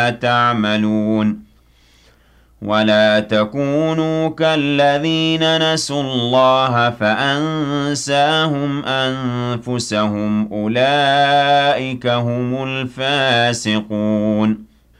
تعملون ولا تكونوا كالذين نسوا الله فأنساهم أنفسهم أولئك هم الفاسقون